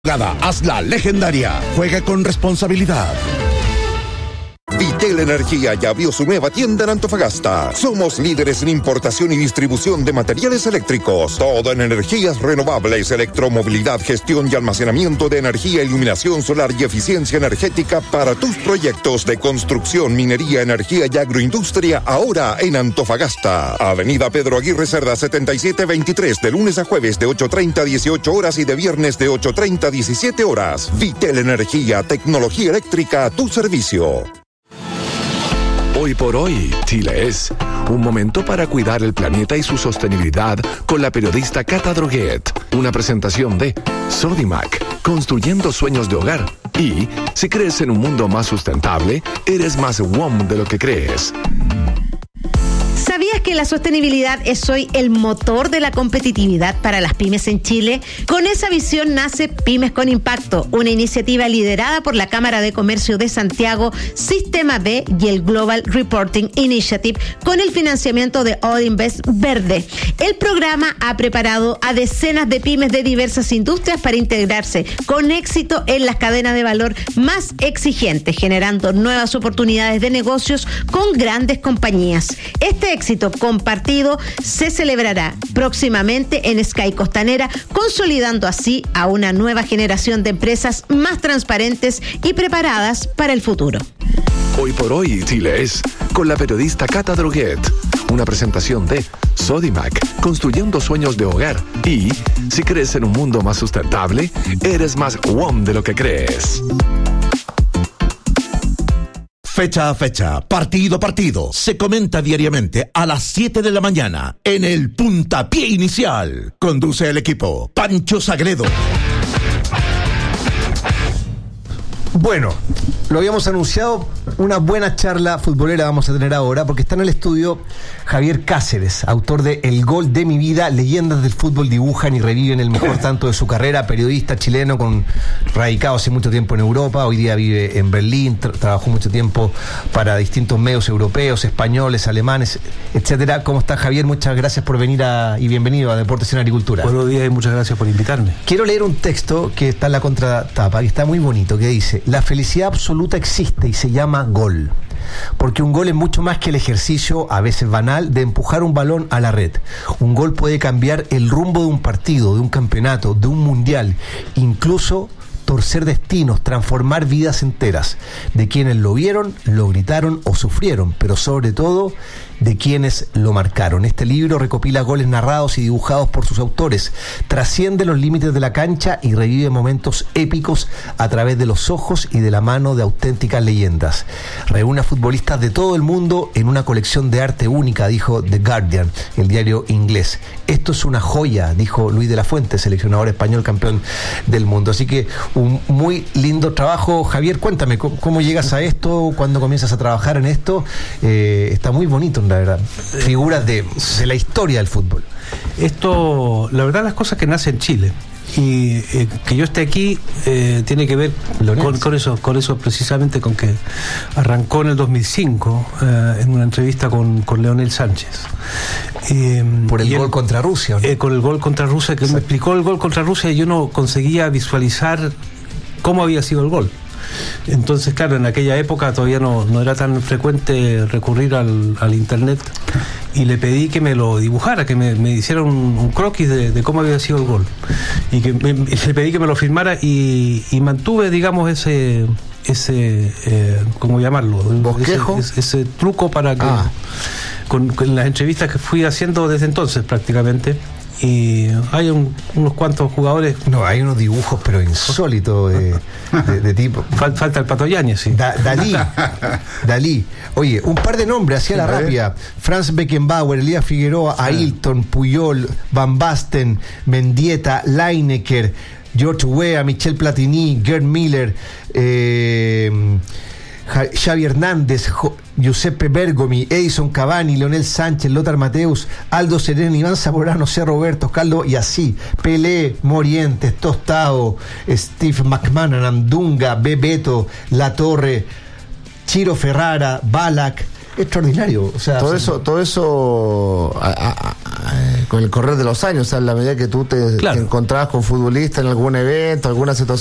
Hazla legendaria. Juega con responsabilidad. Vitel Energía ya abrió su nueva tienda en Antofagasta. Somos líderes en importación y distribución de materiales eléctricos. Todo en energías renovables, electromovilidad, gestión y almacenamiento de energía, iluminación solar y eficiencia energética para tus proyectos de construcción, minería, energía y agroindustria, ahora en Antofagasta. Avenida Pedro Aguirre Cerda 7723, de lunes a jueves de 8:30 a 18 horas y de viernes de 8:30 a 17 horas. Vitel Energía, tecnología eléctrica a tu servicio. Hoy por hoy, Chile es un momento para cuidar el planeta y su sostenibilidad con la periodista Cata Droguet. Una presentación de Sodimac, construyendo sueños de hogar. Y si crees en un mundo más sustentable, eres más WOM de lo que crees. ¿Sabías que la sostenibilidad es hoy el motor de la competitividad para las pymes en Chile? Con esa visión nace Pymes con Impacto, una iniciativa liderada por la Cámara de Comercio de Santiago, Sistema B y el Global Reporting Initiative, con el financiamiento de Odinvest Verde. El programa ha preparado a decenas de pymes de diversas industrias para integrarse con éxito en las cadenas de valor más exigentes, generando nuevas oportunidades de negocios con grandes compañías. Este éxito compartido se celebrará próximamente en Sky Costanera, consolidando así a una nueva generación de empresas más transparentes y preparadas para el futuro. Hoy por hoy, Chile es con la periodista Cata Droguet. Una presentación de Sodimac, construyendo sueños de hogar. Y si crees en un mundo más sustentable, eres más WOM de lo que crees. Fecha a fecha, partido a partido, se comenta diariamente a las 7 de la mañana en el Puntapié Inicial. Conduce el equipo Pancho Sagredo. Bueno, lo habíamos anunciado, una buena charla futbolera vamos a tener ahora, porque está en el estudio Javier Cáceres, autor de El Gol de mi vida, leyendas del fútbol dibujan y reviven el mejor tanto de su carrera, periodista chileno radicado hace mucho tiempo en Europa, hoy día vive en Berlín, trabajó mucho tiempo para distintos medios europeos, españoles, alemanes, etcétera. ¿Cómo está, Javier? Muchas gracias por venir y bienvenido a Deportes en Agricultura. Buenos días y muchas gracias por invitarme. Quiero leer un texto que está en la contratapa, que está muy bonito, que dice: la felicidad absoluta existe y se llama gol. Porque un gol es mucho más que el ejercicio, a veces banal, de empujar un balón a la red. Un gol puede cambiar el rumbo de un partido, de un campeonato, de un mundial, incluso torcer destinos, transformar vidas enteras, de quienes lo vieron, lo gritaron o sufrieron, pero sobre todo de quienes lo marcaron. Este libro recopila goles narrados y dibujados por sus autores, trasciende los límites de la cancha y revive momentos épicos a través de los ojos y de la mano de auténticas leyendas. Reúne a futbolistas de todo el mundo en una colección de arte única, dijo The Guardian, el diario inglés. Esto es una joya, dijo Luis de la Fuente, seleccionador español campeón del mundo. Así que un muy lindo trabajo. Javier, cuéntame, ¿cómo llegas a esto? ¿Cuándo comienzas a trabajar en esto? Está muy bonito, la verdad. Figuras de la historia del fútbol. Esto, la verdad, las cosas que nacen en Chile. Y que yo esté aquí tiene que ver con eso precisamente, con que arrancó en el 2005 en una entrevista con Leonel Sánchez. Por el gol contra Rusia, ¿no? Con el gol contra Rusia, que me explicó el gol contra Rusia y yo no conseguía visualizar cómo había sido el gol. Entonces, claro, en aquella época todavía no era tan frecuente recurrir al internet, y le pedí que me lo dibujara, que me hiciera un croquis de cómo había sido el gol, y que le pedí que me lo firmara, y mantuve, digamos, ese ¿cómo llamarlo? ¿Bosquejo? Ese truco para que con las entrevistas que fui haciendo desde entonces prácticamente. Y hay unos cuantos jugadores. No, hay unos dibujos, pero insólitos de tipo. Falta el Pato Yáñez, sí. Dalí. Oye, un par de nombres hacia la rápida: Franz Beckenbauer, Elías Figueroa, Ailton, Puyol, Van Basten, Mendieta, Lineker, George Weah, Michel Platini, Gerd Müller, Xavi Hernández, Giuseppe Bergomi, Edison Cavani, Leonel Sánchez, Lothar Mateus, Aldo Sereno, Iván Zamorano, C. Roberto, Carlos y así, Pelé, Morientes, Tostado, Steve McManaman, Dunga, Bebeto, La Torre, Chiro Ferrara, Balak. Extraordinario. O sea, todo eso el correr de los años, o sea, en la medida que tú te encontrabas con futbolistas en algún evento, alguna situación